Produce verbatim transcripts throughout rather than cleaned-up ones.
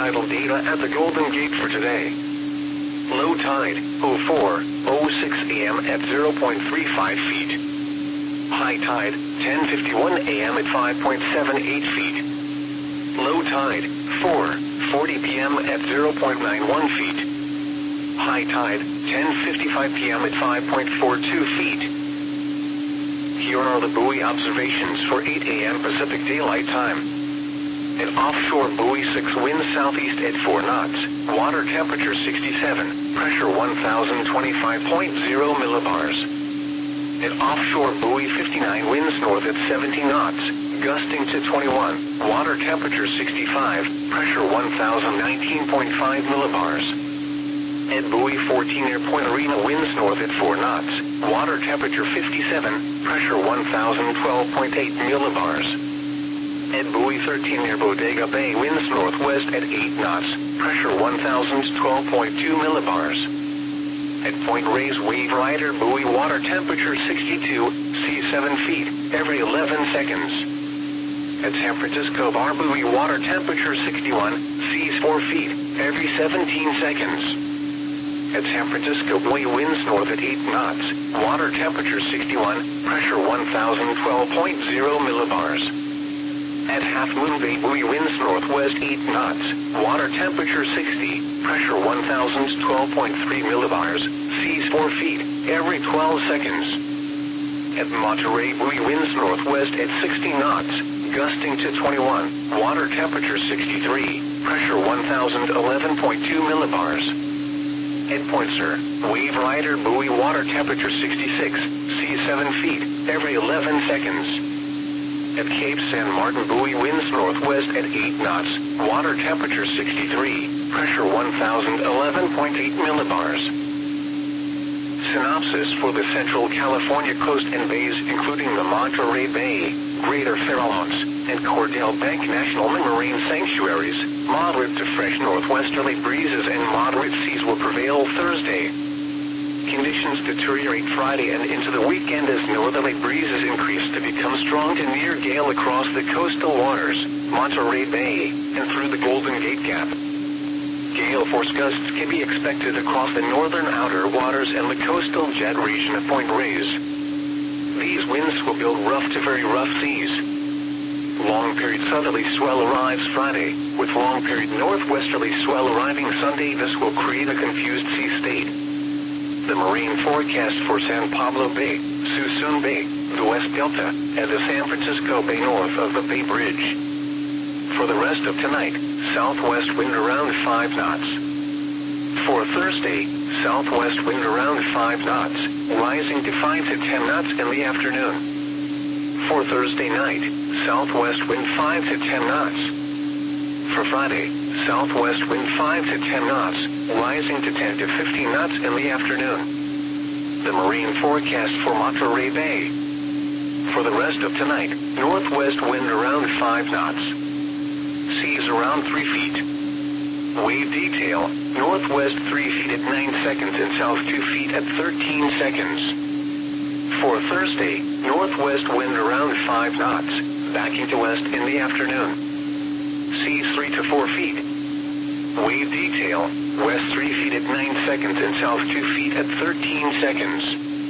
tidal data at the Golden Gate for today. Low tide, oh four oh six a m at zero point three five feet. High tide, ten fifty-one a m at five point seven eight feet. Low tide, four forty p m at zero point nine one feet. High tide, ten fifty-five p m at five point four two feet. Here are the buoy observations for eight a m Pacific Daylight Time. An offshore buoy six, wind southeast at four knots, water temperature sixty-seven, pressure one thousand twenty-five point zero millibars. An offshore buoy fifty-nine, winds north at seventy knots, gusting to twenty-one, water temperature sixty-five, pressure one thousand nineteen point five millibars. At buoy fourteen, near Point Arena, winds north at four knots, water temperature fifty-seven, pressure one thousand twelve point eight millibars. At buoy thirteen, near Bodega Bay, winds northwest at eight knots, pressure one thousand twelve point two millibars. At Point Reyes Wave Rider buoy, water temperature sixty-two, sea seven feet, every eleven seconds. At San Francisco Bar buoy, water temperature sixty-one, seas four feet, every seventeen seconds. At San Francisco buoy, winds north at eight knots, water temperature sixty-one, pressure one thousand twelve point zero millibars. At Half Moon Bay buoy, winds northwest eight knots, water temperature sixty, pressure one thousand twelve point three millibars, seas four feet, every twelve seconds. At Monterey buoy, winds northwest at sixty knots, gusting to twenty-one, water temperature sixty-three, pressure one thousand eleven point two millibars. At Point Sur, Wave Rider buoy, water temperature sixty-six, sea seven feet, every eleven seconds. At Cape San Martin buoy, winds northwest at eight knots, water temperature sixty-three, pressure one thousand eleven point eight millibars. Synopsis for the Central California coast and bays, including the Monterey Bay, Greater Farallones, and Cordell Bank National Marine Sanctuaries. Moderate to fresh northwesterly breezes and moderate seas will prevail Thursday. Conditions deteriorate Friday and into the weekend as northerly breezes increase to become strong to near gale across the coastal waters, Monterey Bay, and through the Golden Gate Gap. Gale force gusts can be expected across the northern outer waters and the coastal jet region of Point Reyes. These winds will build rough to very rough seas. Long-period southerly swell arrives Friday, with long-period northwesterly swell arriving Sunday. This will create a confused sea state. The marine forecast for San Pablo Bay, Suisun Bay, the West Delta, and the San Francisco Bay north of the Bay Bridge. For the rest of tonight, southwest wind around five knots. For Thursday, southwest wind around five knots, rising to five to ten knots in the afternoon. For Thursday night, southwest wind five to ten knots. For Friday, southwest wind five to ten knots, rising to ten to fifteen knots in the afternoon. The marine forecast for Monterey Bay. For the rest of tonight, northwest wind around five knots. Seas around three feet. Wave detail, northwest three feet at nine seconds and south two feet at thirteen seconds. For Thursday, northwest wind around five knots, backing to west in the afternoon. Seas three to four feet. Wave detail, west three feet at nine seconds and south two feet at thirteen seconds.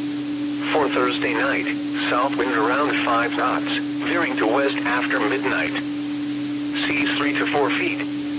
For Thursday night, south wind around five knots, veering to west after midnight. Seas three to four feet.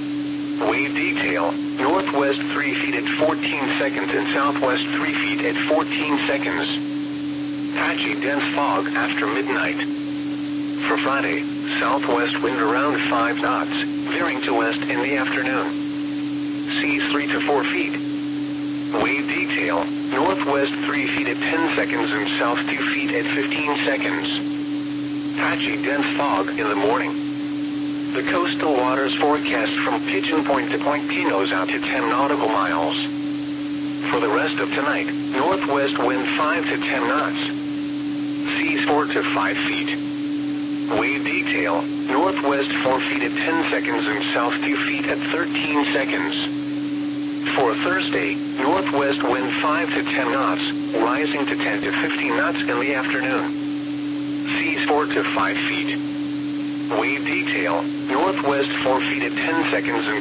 Wave detail, northwest three feet at fourteen seconds and southwest three feet at fourteen seconds. Patchy dense fog after midnight. For Friday, southwest wind around five knots, veering to west in the afternoon. Seas three to four feet. Wave detail, northwest three feet at ten seconds and south two feet at fifteen seconds. Patchy dense fog in the morning. The coastal waters forecast from Pigeon Point to Point Pinos out to ten nautical miles. For the rest of tonight, northwest wind five to ten knots. Seas four to five feet. Wave detail, northwest four feet at ten seconds and south two feet at thirteen seconds. For Thursday, northwest wind five to ten knots, rising to ten to fifteen knots in the afternoon. Seas four to five feet. Wave detail, northwest four feet at ten seconds and